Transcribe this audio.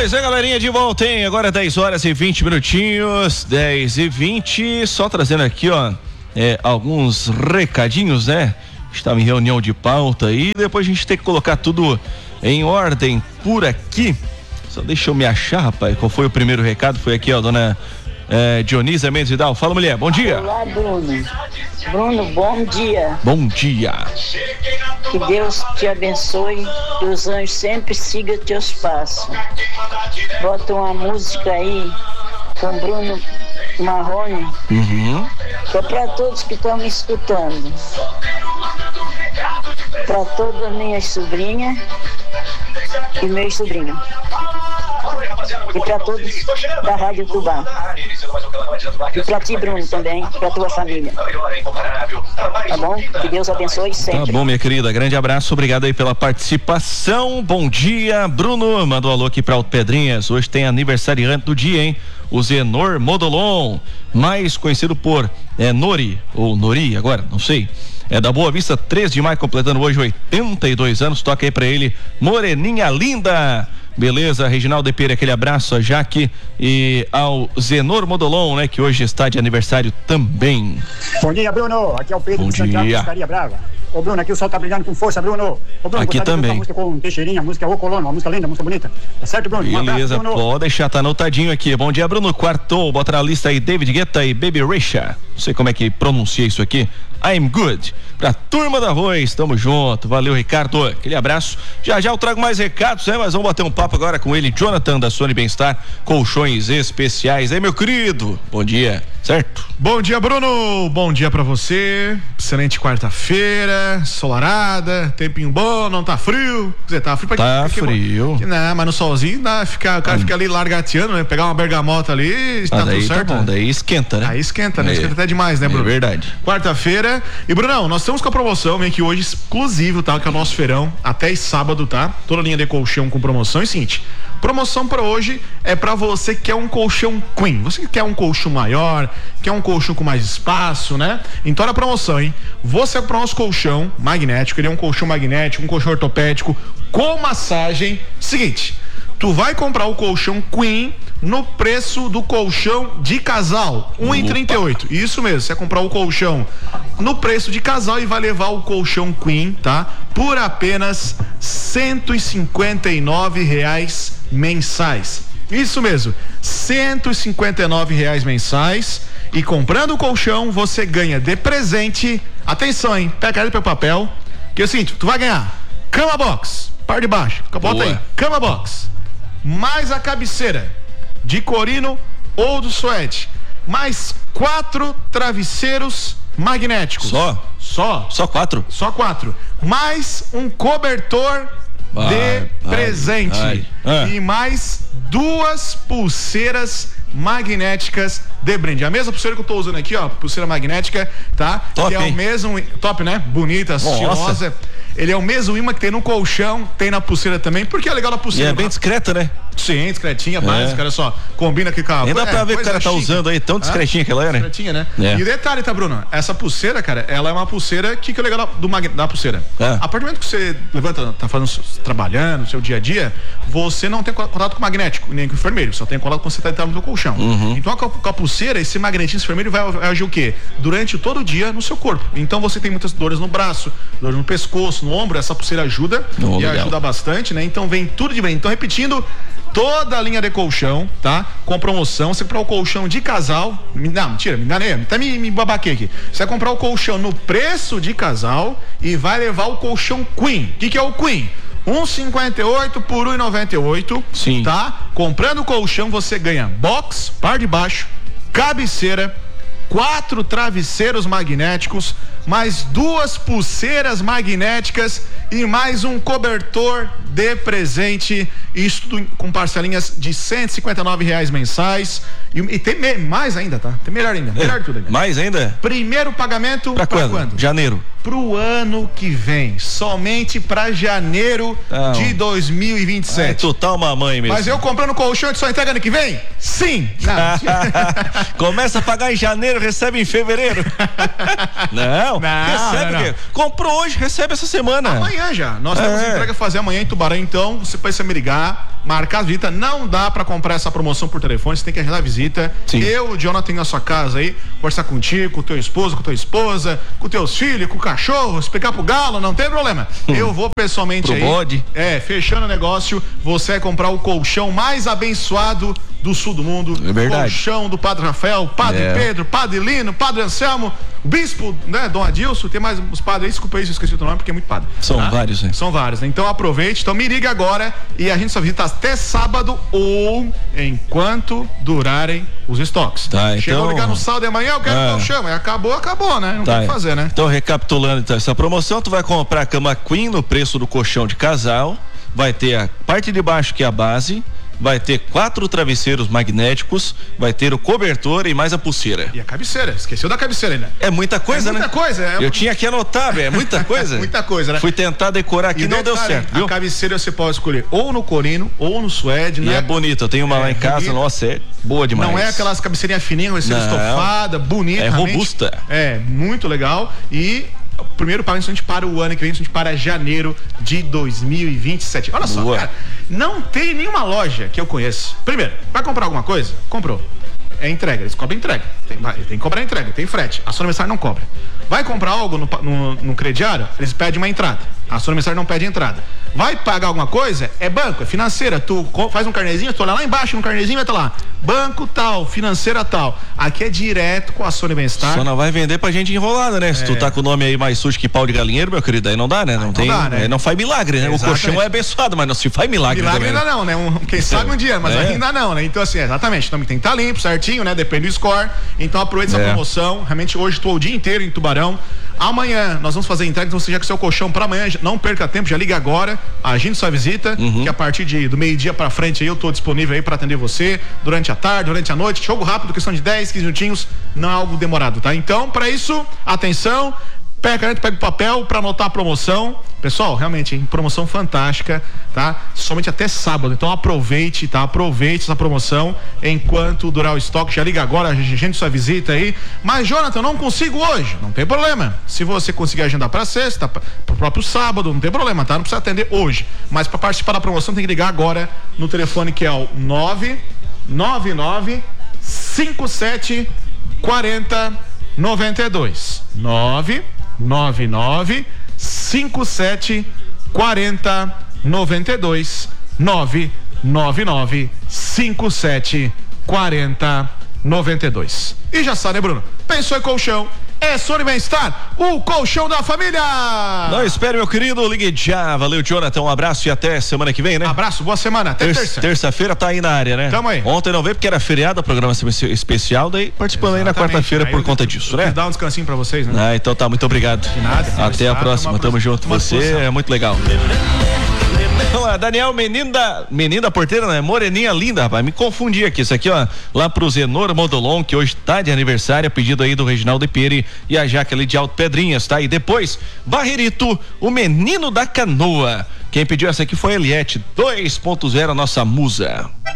Pois é, galerinha, de volta, hein? Agora 10 horas e 20 minutinhos, 10 e 20, só trazendo aqui, ó, alguns recadinhos, né? Estava em reunião de pauta e depois a gente tem que colocar tudo em ordem por aqui. Só deixa eu me achar, rapaz, qual foi o primeiro recado? Foi aqui, ó, dona Dionísia Mendes Vidal. Fala, mulher, bom dia. Olá, Bruno. Bruno, bom dia. Bom dia. Que Deus te abençoe, que os anjos sempre sigam teus passos. Bota uma música aí com Bruno Marrone, que é para todos que estão me escutando. Para todas as minhas sobrinhas e meus sobrinhos. E para todos da Rádio Tubá. E para ti, Bruno, também, para tua família. Tá bom? Que Deus abençoe sempre. Tá bom, minha querida, grande abraço, obrigado aí pela participação. Bom dia, Bruno, mandou um alô aqui para Alto Pedrinhas. Hoje tem aniversariante do dia, hein? O Zenor Modolon, mais conhecido por Nori, ou Nori agora, não sei. É da Boa Vista, 3 de maio, completando hoje 82 anos. Toca aí pra ele, Moreninha Linda. Beleza, Reginaldo Epeira, aquele abraço a Jaque e ao Zenor Modolon, né, que hoje está de aniversário também. Bom dia, Bruno. Aqui é o Pedro de Santiago, Pescaria Brava. Ô, Bruno, aqui o sol tá brilhando com força, Bruno. Ô, Bruno, aqui também. Uma música com Teixeirinha, a música O Colono, uma música linda, uma música bonita. Tá certo, Bruno? Beleza, um abraço, pode deixar, tá anotadinho aqui. Bom dia, Bruno. Quartou, bota na lista aí David Guetta e Baby Risha. Não sei como é que pronuncia isso aqui. I'm good. Pra turma da Arroz, tamo junto. Valeu, Ricardo. Aquele abraço. Já eu trago mais recados, né? Mas vamos bater um papo agora com ele, Jonathan da Sony Bem-Estar, colchões especiais. Aí, meu querido, bom dia, certo? Bom dia, Bruno. Bom dia pra você. Excelente quarta-feira, solarada, tempinho bom, não tá frio. Quer dizer, tá frio pra Tá frio. Não, mas no solzinho dá, o cara fica ali largateando, né? Pegar uma bergamota ali, tá tudo certo. Tá bom, daí esquenta, né? Aí esquenta, né? Esquenta até demais, né, Bruno? É verdade. Quarta-feira. E, Brunão, nós estamos com a promoção, vem aqui hoje, exclusivo, tá? Que é o nosso feirão, até sábado, tá? Toda linha de colchão com promoção. E seguinte, promoção pra hoje é pra você que quer um colchão queen. Você que quer um colchão maior, quer um colchão com mais espaço, né? Então, olha a promoção, hein? Você vai comprar o nosso colchão magnético, ele é um colchão magnético, um colchão ortopédico, com massagem. Seguinte, tu vai comprar o colchão queen no preço do colchão de casal, R$1,38. Isso mesmo, você vai comprar o colchão no preço de casal e vai levar o colchão queen, tá? Por apenas R$159 mensais. Isso mesmo, R$159 mensais. E comprando o colchão, você ganha de presente. Atenção, hein? Pega ele pelo papel. Que é o seguinte, tu vai ganhar cama box, par de baixo. Bota aí, cama box. Mais a cabeceira de corino ou do suede, mais 4 travesseiros magnéticos. Só 4? Só 4. Mais um cobertor de presente. E mais 2 pulseiras magnéticas de brinde. A mesma pulseira que eu tô usando aqui, ó, pulseira magnética, tá? Top, que é o mesmo, top, né? Bonita, estilosa. Ele é o mesmo imã que tem no colchão, tem na pulseira também, porque é legal na pulseira. E é bem discreta, né? Sim, discretinha, básica, olha só, combina aqui com a... Nem dá pra ver que o cara tá usando aí, tão discretinha que ela é, né? Discretinha, né? E o detalhe, tá, Bruno? Essa pulseira, cara, ela é uma pulseira, que é legal da pulseira? A partir do momento que você levanta, tá trabalhando, no seu dia a dia, você não tem contato com o magnético, nem com o vermelho, só tem contato quando você tá deitado no seu colchão. Então, com a pulseira, esse magnetismo vermelho vai agir o quê? Durante todo o dia no seu corpo. Então, você tem muitas dores no braço, dor no pescoço, no ombro, essa pulseira ajuda, ajuda bastante, né? Então, vem tudo de bem. Então, repetindo, toda a linha de colchão, tá? Com promoção, você comprar o colchão de casal, não, mentira, me enganei, até me babaquei aqui. Você vai comprar o colchão no preço de casal e vai levar o colchão queen. O que é o queen? R$1,58 por R$1,98. Sim. Tá? Comprando o colchão, você ganha box, par de baixo, cabeceira, 4 travesseiros magnéticos, mais 2 pulseiras magnéticas e mais um cobertor de presente. Isso tudo com parcelinhas de R$159 mensais. E tem mais ainda, tá? Tem melhor ainda. Melhor de tudo ainda. Mais ainda? Primeiro pagamento pra quando? Janeiro. Pro ano que vem. Somente pra janeiro de 2027. É total mamãe mesmo. Mas eu comprando colchão e só entrega ano que vem? Sim. Começa a pagar em janeiro, recebe em fevereiro. Não, Não. Recebe o quê? Comprou hoje, recebe essa semana. Amanhã já. Nós temos entrega a fazer amanhã em Tubarão, então você precisa me ligar, marcar a visita. Não dá pra comprar essa promoção por telefone, você tem que agendar a visita. Sim. Eu, o Jonathan, na sua casa aí, conversar contigo, com o teu esposo, com tua esposa, com teus filhos, com o cachorro, explicar pro galo, não tem problema. Eu vou pessoalmente pro aí. Bode. Fechando o negócio, você vai comprar o colchão mais abençoado do sul do mundo. É verdade. Colchão do Padre Rafael, Padre Pedro, Padre Lino, Padre Anselmo, Bispo, né, Dom Adilson, tem mais uns padres aí, desculpa aí se eu esqueci o nome, porque é muito padre. São vários, né? São vários, né? Então aproveite, então me liga agora e a gente só visita até sábado ou enquanto durarem os estoques. Tá, Chegou a ligar no sábado de manhã, eu quero colchão, acabou, né? Não tem o que fazer, né? Então, recapitulando então, essa promoção, tu vai comprar a cama Queen no preço do colchão de casal, vai ter a parte de baixo que é a base, vai ter 4 travesseiros magnéticos, vai ter o cobertor e mais a pulseira. E a cabeceira, esqueceu da cabeceira ainda. É muita coisa, né? Muita coisa. Eu tinha que anotar, velho, é muita coisa. Muita coisa, né? Fui tentar decorar aqui e não deu certo, viu? A cabeceira você pode escolher ou no corino ou no suede, né? E é bonito, eu tenho uma lá em casa, bonito. Nossa, é boa demais. Não é aquelas cabeceirinhas fininhas, vai ser estofada, bonita. É robusta. É, muito legal. E o primeiro pagamento a gente para o ano que vem, a gente para janeiro de 2027. Olha só, cara, não tem nenhuma loja que eu conheço. Primeiro, vai comprar alguma coisa? Comprou. É entrega, eles cobram entrega. Tem que cobrar entrega, tem frete. A sua aniversário não cobra. Vai comprar algo no crediário, eles pedem uma entrada. A sua aniversário não pede entrada. Vai pagar alguma coisa? É banco, é financeira. Tu faz um carnezinho, tu olha lá embaixo no carnezinho, vai estar lá. Banco tal, financeira tal. Aqui é direto com a Sony Bem-Estar. Só não vai vender pra gente enrolada, né? Se tu tá com o nome aí mais sujo que pau de galinheiro, meu querido, aí não dá, né? Não dá, né? Não faz milagre, né? Exatamente. O colchão é abençoado, mas não se faz milagre também, ainda não, né? Quem sabe um dia, mas ainda não, né? Então assim, exatamente, então tem que estar limpo, certinho, né? Depende do score. Então aproveita essa promoção. Realmente hoje estou o dia inteiro em Tubarão. Amanhã nós vamos fazer entrega, então você já com seu colchão pra amanhã, não perca tempo, já liga agora, agende sua visita, que a partir do meio-dia pra frente aí eu tô disponível aí pra atender você, durante a tarde, durante a noite, jogo rápido, questão de 10, 15 minutinhos, não é algo demorado, tá? Então, pra isso, atenção, pega a caneta, pega o papel pra anotar a promoção. Pessoal, realmente, hein? Promoção fantástica, tá? Somente até sábado, então aproveite, tá? Aproveite essa promoção enquanto durar o estoque, já liga agora, agende sua visita aí. Mas, Jonathan, eu não consigo hoje, não tem problema. Se você conseguir agendar pra sexta, pro próprio sábado, não tem problema, tá? Não precisa atender hoje. Mas pra participar da promoção tem que ligar agora no telefone que é o 999 57 40 92. 999 57 40 92. 999 57 40 92. E já sabe, né, Bruno? Pensou em colchão? É Sony Bem-Estar, o colchão da família. Não espere, meu querido, ligue já. Valeu, Jonathan, um abraço e até semana que vem, né? Abraço, boa semana, até terça. Terça-feira tá aí na área, né? Tamo aí. Ontem não veio porque era feriado, a programação especial, daí participando aí na quarta-feira por conta disso, né? Dar um descansinho pra vocês, né? Então tá, muito obrigado. De nada. Até a próxima, tamo junto. Você é muito legal. Vamos lá, Daniel, menino da porteira, né? Moreninha linda, rapaz, me confundi aqui, isso aqui, ó, lá pro Zenor Modolon, que hoje tá de aniversário, pedido aí do Reginaldo Epieri e a Jaque ali de Alto Pedrinhas, tá? E depois, Barrerito, o menino da canoa. Quem pediu essa aqui foi a Eliette 2.0, nossa musa.